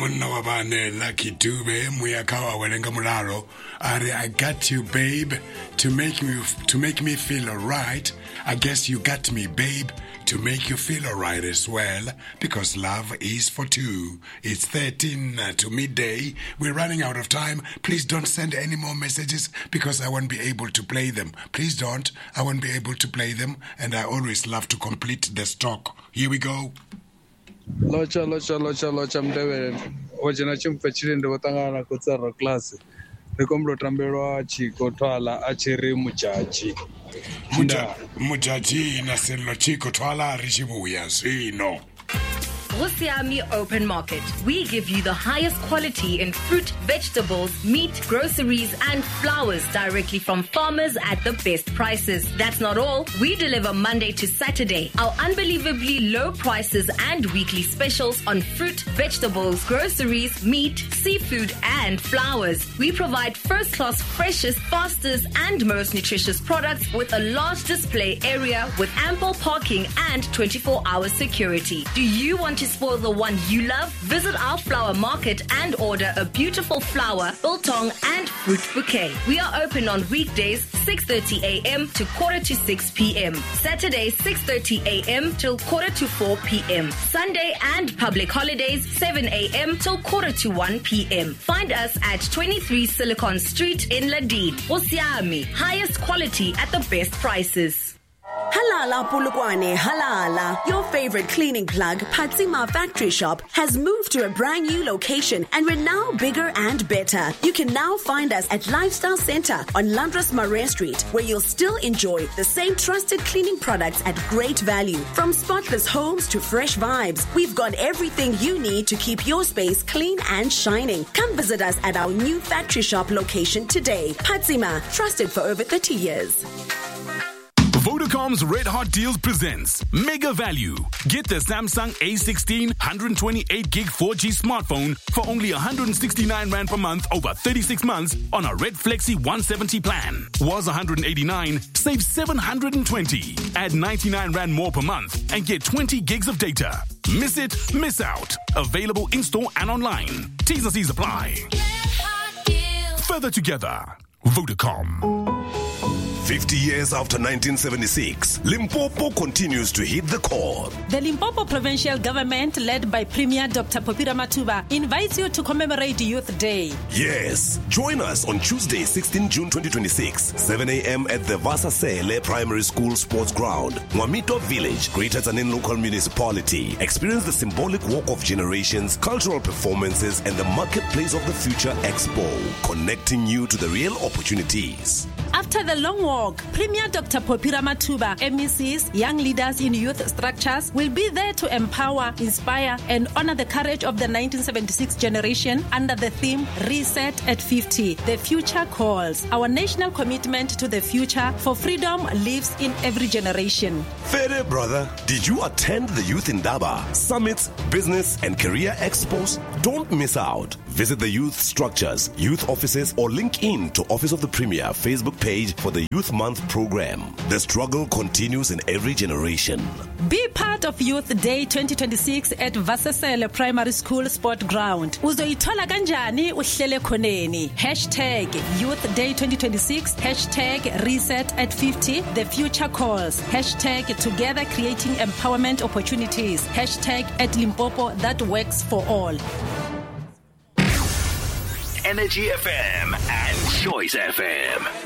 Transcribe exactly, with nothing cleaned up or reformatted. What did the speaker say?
Monna wabane Lucky Dube Muyakawa Welenga Mularo. Are I got you, babe, to make me to make me feel alright. I guess you got me, babe, to make you feel alright as well, because love is for two. It's thirteen uh, to midday. We're running out of time. Please don't send any more messages because I won't be able to play them. Please don't. I won't be able to play them, and I always love to complete the stock. Here we go. Locha, locha, locha, locha, mdebe. Wajina chimfechiri ndo watangana kutsara klasi. Nikomlo tambelwa chiko twala achiri muchachi. Mucha, muchachi na sello chiko twala rishibuya sino. Vusiami Open Market. We give you the highest quality in fruit, vegetables, meat, groceries, and flowers directly from farmers at the best prices. That's not all. We deliver Monday to Saturday. Our unbelievably low prices and weekly specials on fruit, vegetables, groceries, meat, seafood, and flowers. We provide first-class, freshest, fastest, and most nutritious products with a large display area with ample parking and twenty-four hour security. Do you want to spoil the one you love? Visit our flower market and order a beautiful flower, biltong, and fruit bouquet. We are open on weekdays six thirty a.m. to quarter to six p.m. Saturday six thirty a.m. till quarter to four p.m. Sunday and public holidays seven a.m. till quarter to one p.m. Find us at twenty-three Silicon Street in Ladine. Vusiami, highest quality at the best prices. Halala Pulukwane, Halala. Your favorite cleaning plug, Patsima Factory Shop, has moved to a brand new location and we're now bigger and better. You can now find us at Lifestyle Center on Landros Marais Street, where you'll still enjoy the same trusted cleaning products at great value. From spotless homes to fresh vibes, we've got everything you need to keep your space clean and shining. Come visit us at our new Factory Shop location today. Patsima, trusted for over thirty years. Vodacom's Red Hot Deals presents Mega Value. Get the Samsung A sixteen one twenty-eight gig four G smartphone for only one hundred sixty-nine rand per month over thirty-six months on a Red Flexi one seventy plan. Was one hundred eighty-nine, save seven hundred twenty. Add ninety-nine rand more per month and get twenty gigs of data. Miss it, miss out. Available in-store and online. T's and C's apply. Further together. Vodacom. fifty years after nineteen seventy-six, Limpopo continues to hit the chord. The Limpopo Provincial Government, led by Premier Doctor Popira Matuba, invites you to commemorate Youth Day. Yes, join us on Tuesday, sixteenth June twenty twenty-six, seven a.m. at the Vasasele Primary School Sports Ground, Mwamito Village, Greater Tanin Local Municipality. Experience the symbolic walk of generations, cultural performances, and the Marketplace of the Future Expo, connecting you to the real opportunities. After the long walk, Premier Doctor Popira Matuba, M E Cs, young leaders in youth structures will be there to empower, inspire, and honor the courage of the nineteen seventy-six generation under the theme Reset at fifty. The future calls. Our national commitment to the future for freedom lives in every generation. Fede, brother, did you attend the Youth Indaba Summits, Business, and Career Expos? Don't miss out. Visit the youth structures, youth offices, or link in to Office of the Premier Facebook page for the Youth Month program. The struggle continues in every generation. Be part of Youth Day twenty twenty-six at Vasasele Primary School Sport Ground. Uzoithola kanjani uhlele khoneni. Hashtag Youth Day twenty twenty-six. Hashtag Reset at fifty. The future calls. Hashtag Together creating empowerment opportunities. Hashtag at Limpopo that works for all. Energy F M and Choice F M.